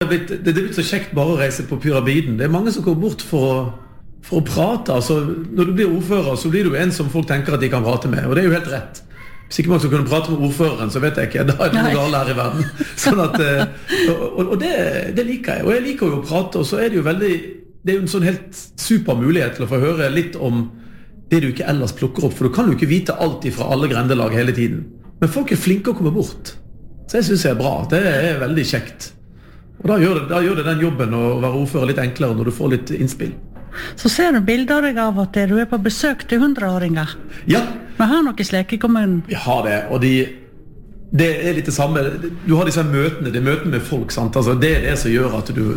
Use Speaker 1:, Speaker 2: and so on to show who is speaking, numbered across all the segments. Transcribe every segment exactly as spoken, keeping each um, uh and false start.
Speaker 1: Det er blitt, det er blitt så kjekt bare å reise på pyramiden. Det er mange som går bort for å, for å prate. Altså, når du blir ordfører, så blir du en som folk tenker at de kan prate med. Og det er jo helt rett. Hvis ikke man skal kunne prate med ordføreren, så vet jeg ikke. Da er det noe galt her i verden. Sånn at, og og det, det liker jeg. Og jeg liker jo å prate, og så er det jo veldig... Det er jo en sånn helt super mulighet til å få høre litt om det du ikke ellers plukker opp. For du kan jo ikke vite alt fra alle grendelag hele tiden. Men folk er flinke å komme bort. Så jeg synes det er bra. Det er veldig kjekt. Og da gjør, det, da gjør det den jobben å være ordfører litt enklere når du får litt innspill.
Speaker 2: Så ser du bilder av at du er på besøk til hundreåringer.
Speaker 1: Ja.
Speaker 2: Vi har noe slik i kommunen.
Speaker 1: Vi har det, og de, det er litt det samme. Du har disse møtene, det er møtene med folk, sant? Altså, det er det som gjør at du...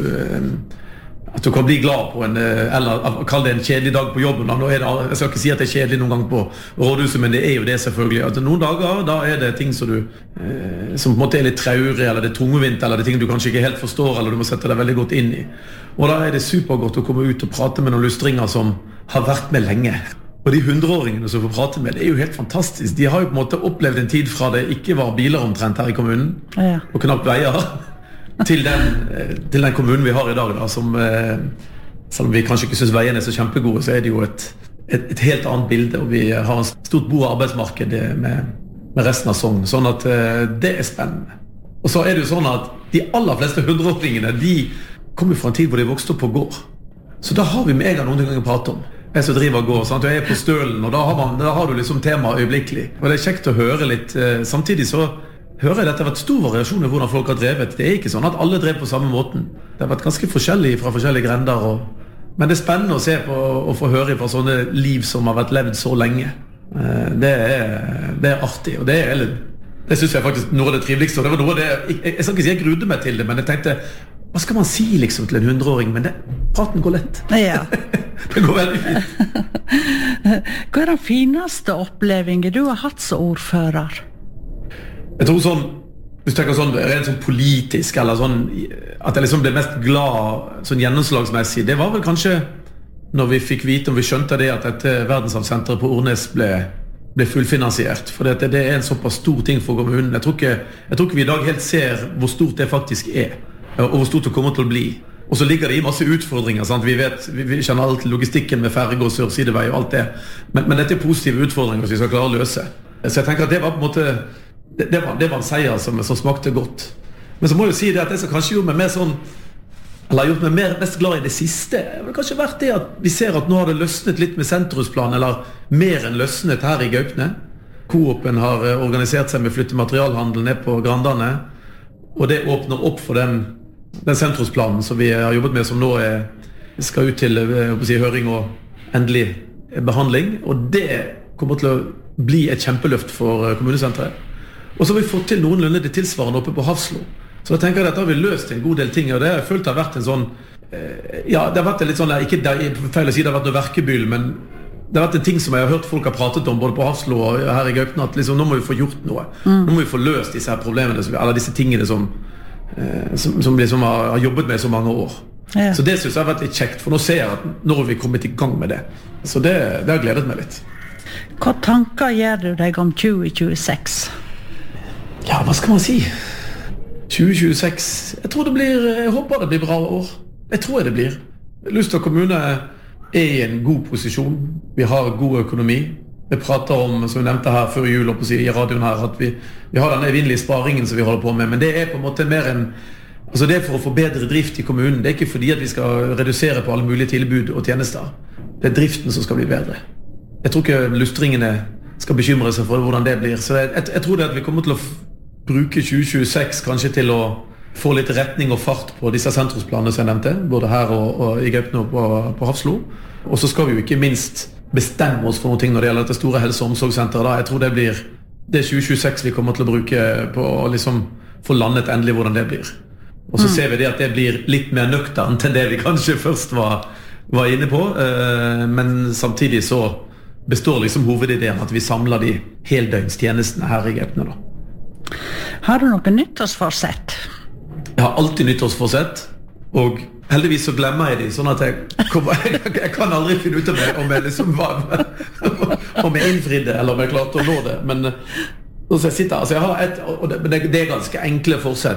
Speaker 1: At du kan bli glad på en, eller kall det en kjedelig dag på jobben. Nå er det, jeg skal ikke si at det er kjedelig noen gang på rådhuset, men det er jo det selvfølgelig. At noen dager, da er det ting som du, eh, som på en måte er litt traurig, eller det er tungvint, eller det er ting du kanskje ikke helt forstår, eller du må sette deg veldig godt inn i. Og da er det supergodt å komme ut og prate med noen lustringer som har vært med lenge. Og de hundreåringene som får prate med, det er jo helt fantastisk. De har jo på en måte opplevd en tid fra det ikke var biler omtrent her i kommunen,
Speaker 2: ja.
Speaker 1: Og knapt veier. Til den, til den kommunen vi har i dag da, som, selv om vi kanskje ikke synes veiene er så kjempegode, så er det jo et, et, et helt annet bilde, og vi har en stort bo- og arbeidsmarked med, med resten av Sogn, sånn at det er spennende. Og så er det jo sånn at de aller fleste hundreåringene, de kommer fra en tid hvor de vokste opp på gård. Så da har vi med en gang noen ganger å prate om. Jeg som driver gård, sant? Og jeg er på stølen, og da har, man, da har du liksom tema øyeblikkelig. Og det er kjekt å høre litt, samtidig så hører jeg at det har vært stor variasjon i hvordan folk har drevet. Det er ikke sånn at alle drev på samme måten. Det har vært ganske forskjellig fra forskjellige grender. Og... Men det er spennende å se på og få høre fra sånne liv som har vært levd så lenge. Det er, det er artig, og det, er, det synes jeg faktisk noe av det triveligste. Og det var noe av det, jeg, jeg skal ikke si jeg grudde meg til det, men jeg tenkte, hva skal man si liksom til en hundreåring? Men det, praten går lett.
Speaker 2: Ja.
Speaker 1: Det går veldig fint.
Speaker 2: Hva er den fineste opplevingen du har hatt som ordfører?
Speaker 1: Jeg tror sånn, hvis du tenker sånn, rent sånn politisk, eller sånn, at jeg liksom ble mest glad sånn gjennomslagsmessig, det var vel kanskje når vi fikk vite, og vi skjønte det, at dette verdenshavssenteret på Ornes ble, ble fullfinansiert. For det, det er en såpass stor ting for kommunen. Jeg tror, ikke, jeg tror ikke vi i dag helt ser hvor stort det faktisk er, og hvor stort det kommer til å bli. Og så ligger det i masse utfordringer, sant? Vi vet, vi, vi kjenner alt logistikken med ferge og sørsidevei og alt det. Men, men dette er positive utfordringer som vi skal klare å løse. Så jeg tenker at det var på en måte... Det, det, var, det var en seier som, som smakte godt. Men så må jeg jo si det at det som kanskje gjorde meg mer sånn, eller har gjort meg mer mest glad i det siste, det har kanskje vært det at vi ser at nå har det løsnet litt med sentrumsplan, eller mer enn løsnet her i Gaupne. Coopen har organisert seg med å flytte materialhandel ned på Grandane, og det åpner opp for den, den sentrumsplanen som vi har jobbet med, som nå er, skal ut til jeg si, høring og endelig behandling, og det kommer til å bli et kjempeløft for kommunesenteret. Og så har vi fått til noenlunde det tilsvarende oppe på Hafslo. Så jeg tenker at da har vi løst en god del ting, og det har jeg følt har vært en sånn, eh, ja, det har vært en litt sånn, ikke det er feil å si det har vært noe verkebyll, men det har vært en ting som jeg har hørt folk har pratet om, både på Hafslo og her i Gaupne, at liksom, nå må vi få gjort noe. Mm. Nå må vi få løst disse her problemene, eller disse tingene som, eh, som, som liksom har, har jobbet med i så mange år. Ja. Så det synes jeg har vært litt kjekt, for nå ser jeg at nå har vi kommet i gang med det. Så det, det har gledet meg litt.
Speaker 2: Hva tanker gjør du deg om tjue tjueseks?
Speaker 1: Ja, hva skal man si? tjue tjueseks, jeg tror det blir, jeg håper det blir bra år. Jeg tror det blir. Lystad kommune er i en god posisjon. Vi har god økonomi. Vi prater om, som vi nevnte her før jul, oppe i radioen her, at vi, vi har den evinnelige sparingen som vi holder på med, men det er på en måte mer en, altså det er for å få bedre drift i kommunen. Det er ikke fordi at vi skal redusere på alle mulige tilbud og tjenester. Det er driften som skal bli bedre. Jeg tror ikke lustringene skal bekymre seg for hvordan det blir. Så jeg, jeg, jeg tror det at vi kommer til å bruke tjue tjueseks kanskje til å få litt retning og fart på disse sentrumsplanene som jeg nevnte, både her og, og i Gaupne og på, på Hafslo. Og så skal vi jo ikke minst bestemme oss for noen ting når det gjelder dette store helse- og omsorgssenteret. Da. Jeg tror det blir det tjue tjueseks vi kommer til å bruke på å liksom få landet endelig hvordan det blir. Og så mm. ser vi det at det blir litt mer nøkternt enn det vi kanskje først var, var inne på, men samtidig så består liksom hovedideen at vi samler de heldøgnstjenestene her i Gaupne da.
Speaker 2: Har du noe nyttårsforsett?
Speaker 1: Jeg har alltid nyttårsforsett, og heldigvis så glemmer jeg de, sånn at jeg, kommer, jeg, jeg kan aldri finne ut av det om jeg liksom var, om jeg innfridde eller om jeg klarte å nå det. Men så jeg sitter, altså jeg har et, og det, det er ganske enkle forsett.